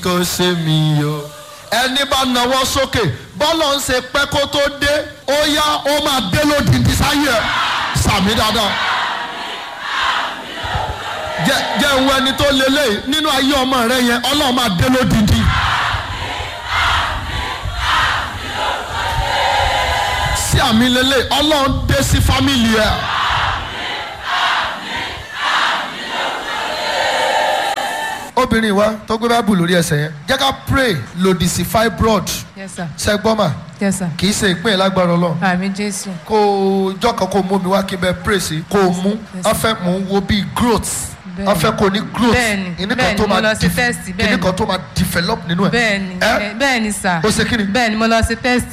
kò ṣe mí o. Ẹni bá nawọ́ sókè bọ́lọ̀ ń ṣe pẹ́ kó tó dé ó yá ó máa dé lódìdí sáyé ẹ̀ sàmì dáadáa. Jẹ́ ìwọ ẹni tó lélẹ̀ nínú ayé ọmọ rẹ yẹn Ọlọ́run máa dé lódìdí. Sí àmì lélẹ̀ Ọlọ́run dé sí fámìlì ẹ̀. Obìnrin wa tó gbé báìbù lórí ẹsẹ̀ yẹn jẹ́ ká pray lòdì sí fibroid. Yes sir. Ṣẹ́gbọ́mà. Yes sir. Kì í ṣe ìpín lágbára Ọlọ́run. Àmín Jésù. Kó jọ́ kan kó mú mi wá kí n bẹ pray sí kó mú. Wọ́n fẹ́ mò ń wo bíi growth. Wọ́n fẹ́ kó ní growth. Bẹ́ẹ̀ni mo lọ sí test bẹ́ẹ̀ni. Kíní kan tó máa develop nínú ẹ̀. Bẹ́ẹ̀ni sir. O ṣe kíni? Bẹ́ẹ̀ni mo lọ sí test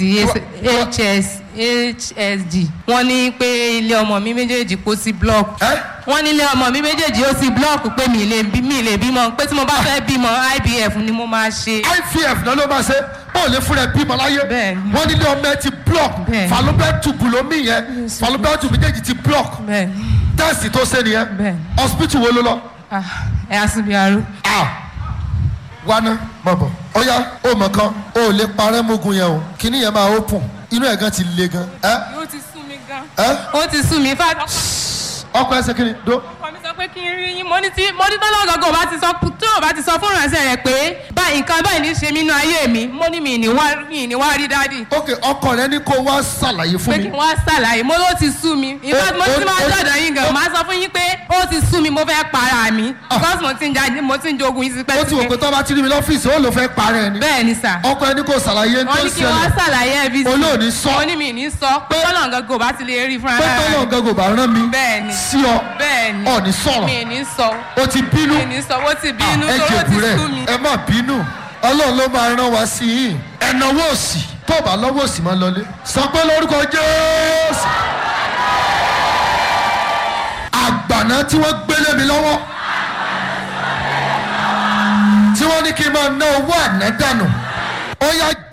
HSG. Wọ́n ní pé ilé ọmọ mi méjèèjì kó sí block. Wọ́n ní ilé ọmọ mi méjèèjì ó sí block pé mi lè bímọ pé tí mo bá fẹ́ bímọ IVF ni mo máa ṣe. IVF náà ló máa ṣe ó lè fúnra ẹ bímọ láyé. Bẹ́ẹ̀ni. Wọ́n ní ilé ọmọ ẹ ti block. Fallopian tube ló mí yẹn. Fallopian tube méjèèjì ti block. Bẹ́ẹ̀ni. Tẹ́sì tó ṣe nìyẹn. Bẹ́ẹ̀ni. Hospital wo ló lọ? Ẹ Asubiaru. Wánà mọ̀ bọ̀. Ó yá ó mọ̀ kan ó lè parẹ́ mógun yẹn o. Kíní yẹn máa open. Inú ẹ̀ gan ti le gan. Ó ti sú mi gan. Ó ti sú mi fáwọn. Ọkọ ẹsẹ̀ kí ni do. Ọkọ mi sọ pé kí n rí yín mo ní tọ́lọ́ gọ́gọ́ bá ti sọ fún ìránṣẹ́ rẹ̀ pé báyìí nǹkan báyìí ní ṣe mí nínú ayé mi mo ní mi ní wá rí dádì. Ok ọkọ rẹ ní kó wá ṣàlàyé fún mi. Pé kí n wá ṣàlàyé mo ló ti sú mi. Ìfẹ́ mo ti máa dọ̀dọ̀ yín gan máa sọ fún yín pé ó ti sú mi mo fẹ́ para mi. Because mo ti ń jogun yín sí pẹ́. Ó ti wò pé tó bá ti rí mi lọ́fíìsì ó lò fẹ́ parẹ́ ni. Bẹ́ẹ̀ni sà. Ọkọ ẹni kò ṣàlàyé tó ṣẹlẹ̀. Wọ́n ní kí wọ́n ṣàlàyé ẹbí sí. Olóòní sọ. Mo ní mi ní sọ pé tọ́lọ̀ gọ́gọ́ bá ti lè rí fúnra rẹ̀. Pé tọ́lọ̀ gọ́gọ́ bá rán mi. Bẹ́ẹ̀ni. Sí ọ. Bẹ́ẹ̀ni. Ó ní sọ̀rọ̀. Mi ní sọ. O ti bínú. Mi ní sọ ó ti bínú tó ó ti sú mi. Ẹ má bínú. Ọlọ́run ló máa rán wa sí yín. Ẹ̀nàwó òsì tó bá lọ́wọ́ òsì máa lọlé. Sọ pé lórúkọ Jésù. Àgbàná tí wọ́n gbélé mi lọ́wọ́. Tí wọ́n ní kí n máa ná owó àná dànù. Ó yá